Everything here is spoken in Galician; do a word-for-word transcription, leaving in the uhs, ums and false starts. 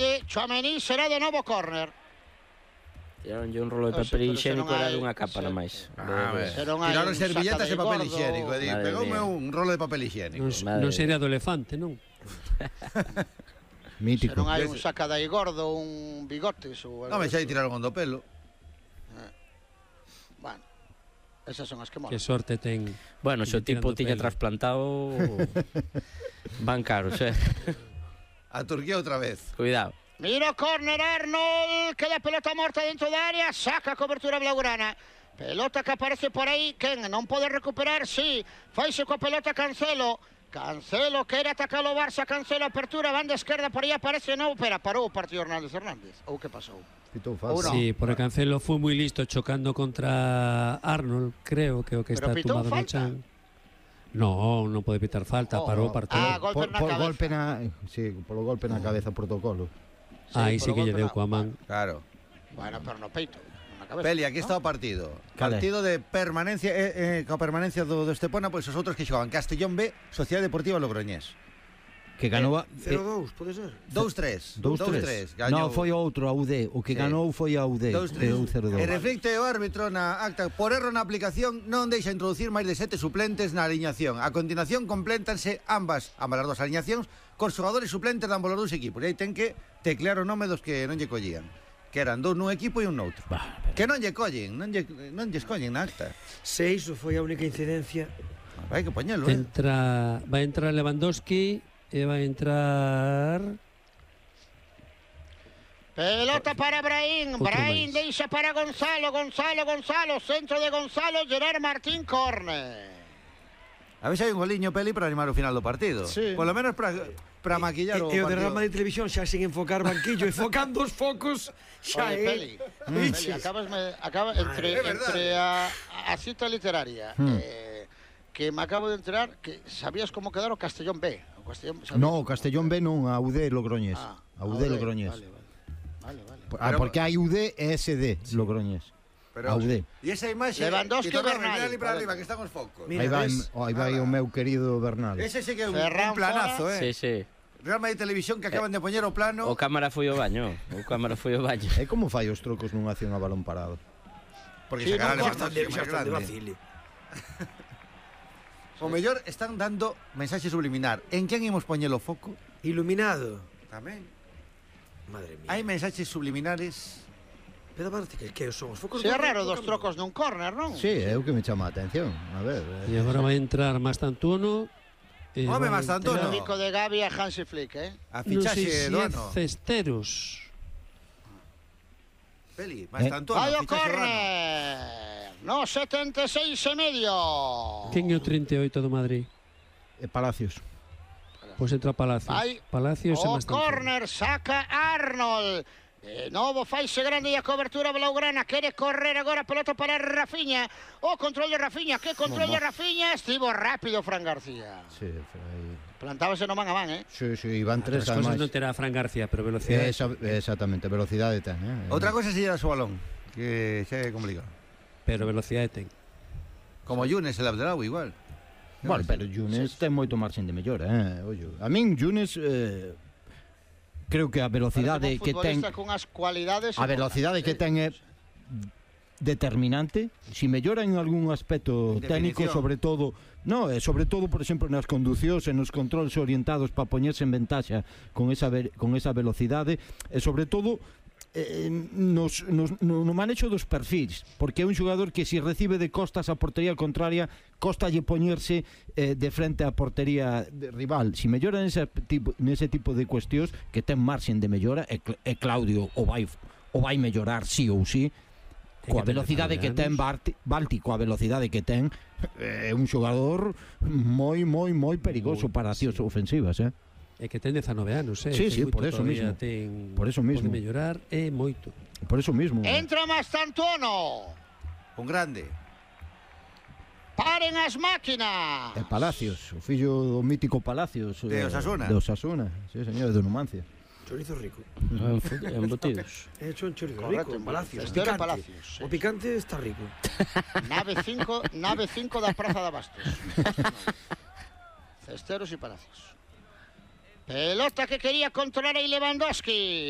Tiraronlle, Tchouaméni, será de novo córner. Tiraronlle un rolo de papel higiénico, era dunha capa nomás. Tiraron servilletas e papel higiénico. Pegoume un rolo de papel higiénico. Non sería do elefante, non? Mítico. Se non hai un saca de aí gordo, un bigotes ou... Non, me xa tiraron do pelo. Bueno, esas son as que molan. Que sorte ten. Bueno, se o tipo tiña trasplantado, van caros, eh. A Turquía outra vez. Cuidado. Mira o córner, Arnold, queda pelota morta dentro da área, saca a cobertura blaugrana. Pelota que aparece por aí, quen non pode recuperar, sí, faise coa pelota Cancelo. Cancelo quere atacar o Barça, Cancelo, apertura, banda esquerda, por aí aparece novo, pero parou o partido Hernández Hernández, ou que pasou? Sí, porque Cancelo foi moi listo chocando contra Arnold, creo que o que está tumbado no chan. No, non pode pitar falta, parou o partido. Ah, golpe na cabeza. Golpe na, sí, polo golpe na cabeza, protocolo. Aí sí que lle deu coa man. Claro. Bueno, pero no peito. Peli, aquí está o partido. Partido de permanencia, eh, eh, coa permanencia do, do Estepona, pois os outros que xogan Castellón B, Sociedade Deportiva Logroñés. Que ganou cero dous, pode ser? dous tres. dous tres. Non, foi outro, a U D. O que ganou foi a U D. dous tres. E reflicte o árbitro na acta. Por erro na aplicación non deixa introducir máis de sete suplentes na aliñación. A continuación complétanse ambas, ambas as dos aliñacións, cos xogadores suplentes de ambos os dous equipos. E aí ten que teclear o nome dos que non lle collían. Que eran dous nun equipo e un noutro. Bah, que non lle collen, non lle, non lle escollen na acta. Seis foi a única incidencia. Vai que poñelo, eh. Entra, vai entrar Lewandowski e vai entrar... Pelota para Brahim, Brahim deixa para Gonzalo, Gonzalo, Gonzalo, centro de Gonzalo, Gerard Martín, córner. A ver se hai un goliño, Peli, para animar o final do partido. Sí. Por lo menos para... para maquillar o partido. E o derrama de televisión xa sin enfocar banquillo, enfocando os focos xa é. Peli, Peli, acabasme, acaba entre, ah, entre a, a cita literaria hmm. eh, que me acabo de enterar que sabías como quedar o Castellón B. O Castellón, no, o Castellón B non, a U D Logroñés. Ah, a U D Logroñés. Vale, vale. vale, vale. Ah, porque hai U D e S D Logroñés. Pero, a U D. E esa imaxe Lewandowski e Bernal para arriba, que están os focos. Aí vai, aí vai o meu querido Bernal. Ese sí que é un, un planazo, eh. Sí, sí. Real Madrid Televisión que acaban de poñer o plano. O cámara foi o baño, o cámara foi o baño. É como fai os trocos nunha acción a balón parado. Porque sí, sacará no, Lewandowski máis grande. O mellor están dando mensaxe subliminar. En quen imos poñer o foco? Iluminado. Tamén. Madre mía. Hai mensaxes subliminares. Pero parece que, que son os focos... Se é raro dos trocos nun córner, non? Sí, é o que me chama a atención. A ver... E agora vai entrar Mastantuono. Eh, Home, Mastantuono. O Nico de Gavi a Hansi Flick, eh? A fichaxe do ano. Non sei se é Cesteros. Peli, Mastantuono, vai o fichaxe do ano. No, setenta e seis e medio. Quen é o trinta e oito do Madrid? É Palacios. Pois entra Palacios. Vai Palacios e o Mastantuono. córner, saca Arnold. De novo faise grande e a cobertura blaugrana. Quere correr agora, pelota para Rafinha. O control de Rafinha, que control de Rafinha. Estivo rápido Fran García. Sí, aí. Plantábase no man a man, eh? Sí, sí, iban tres además. As cosas non terá Fran García, pero velocidade. Esa, exactamente, velocidade ten, eh? Outra cosa se lle o balón, que xa é complicado. Pero velocidade ten. Como Yunes el Abdelawi, igual. Bueno, pero Yunes ten moito marxen de mellora, eh? Ollo. A min Yunes... Eh... creo que a velocidade que ten a velocidade que ten é determinante. Si mellora en algún aspecto técnico, sobre todo, no, sobre todo, por exemplo, nas conducións e nos controles orientados para poñerse en ventaxa con esa con esa velocidade, e sobre todo Eh, nos, nos, no, no manexo dos perfis, porque é un xogador que se recibe de costas a portería contraria, costalle poñerse eh, de frente á portería rival. Si mellora nese tipo, nese tipo de cuestións que ten marxen de mellora, e, e Claudio o vai, o vai mellorar sí ou sí, coa velocidade que ten Balti, Balti coa velocidade que ten, é un xogador moi, moi, moi perigoso para accións ofensivas, eh? É que ten dezanove anos, eh? Sí, sí, por eso mismo. Ten, por eso mismo. Pode mellorar é moito. Por eso mismo. Entra Mastantuono. Un grande. Paren as máquinas. É Palacios, o fillo do mítico Palacios. De Osasuna. De Osasuna, sí, señor, de Numancia. Chorizo rico. Embutidos. He hecho un chorizo rico, Palacios. Picante. Palacios, o picante está rico. Nave cinco, nave cinco da Praza de Abastos. Cesteros e Palacios. Pelota que quería controlar aí Lewandowski.